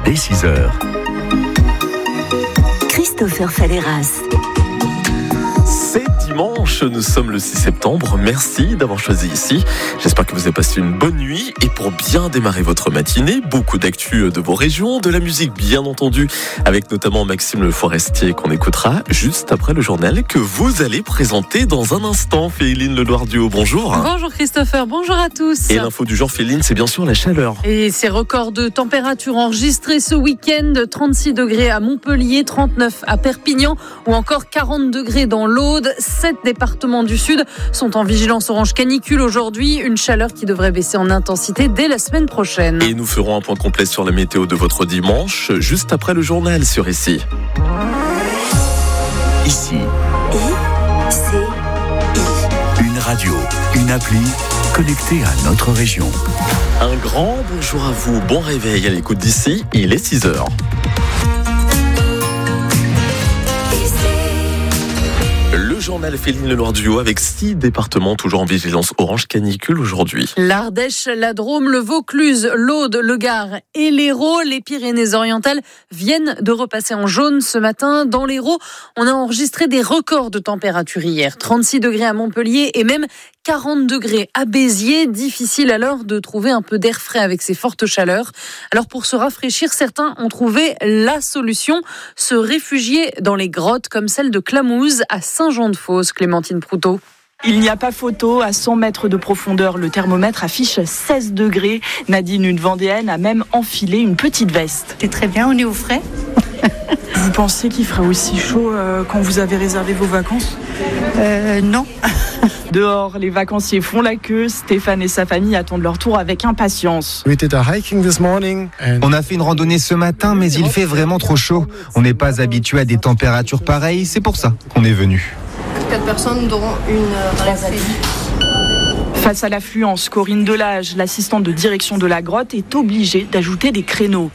dès 6h. Christopher Falleras. C'est dimanche, nous sommes le 6 septembre. Merci d'avoir choisi ici. J'espère que vous avez passé une bonne nuit. Et pour bien démarrer votre matinée, beaucoup d'actu de vos régions, de la musique bien entendu, avec notamment Maxime Le Forestier qu'on écoutera juste après le journal que vous allez présenter dans un instant. Féline Leloir-Duhaut, bonjour. Bonjour Christopher, bonjour à tous. Et l'info du jour, Féline, c'est bien sûr la chaleur. Et ces records de température enregistrés ce week-end, 36 degrés à Montpellier, 39 à Perpignan ou encore 40 degrés dans l'Aude. 7 départements du Sud sont en vigilance orange canicule aujourd'hui. Une chaleur qui devrait baisser en intensité dès la semaine prochaine. Et nous ferons un point complet sur la météo de votre dimanche, juste après le journal sur Ici. Ici. Une radio, une appli connectée à notre région. Un grand bonjour à vous, bon réveil à l'écoute d'Ici, il est 6h. Le journal Féline Leloir-Duhaut avec 6 départements toujours en vigilance orange canicule aujourd'hui. L'Ardèche, la Drôme, le Vaucluse, l'Aude, le Gard et l'Hérault. Les Pyrénées-Orientales viennent de repasser en jaune ce matin. Dans l'Hérault, on a enregistré des records de température hier. 36 degrés à Montpellier et même 40 degrés à Béziers. Difficile alors de trouver un peu d'air frais avec ces fortes chaleurs. Alors pour se rafraîchir, certains ont trouvé la solution, se réfugier dans les grottes comme celle de Clamouze à Saint-Jean-de-Fosse. Clémentine Proutot. Il n'y a pas photo, à 100 mètres de profondeur, le thermomètre affiche 16 degrés. Nadine, une Vendéenne, a même enfilé une petite veste. C'est très bien, on est au frais. Vous pensez qu'il fera aussi chaud quand vous avez réservé vos vacances ? Non. Dehors, les vacanciers font la queue. Stéphane et sa famille attendent leur tour avec impatience. On a fait une randonnée ce matin, mais il fait vraiment trop chaud. On n'est pas habitué à des températures pareilles, c'est pour ça qu'on est venu. 4 personnes, dont une dans la série. Face à l'affluence, Corinne Delage, l'assistante de direction de la grotte, est obligée d'ajouter des créneaux.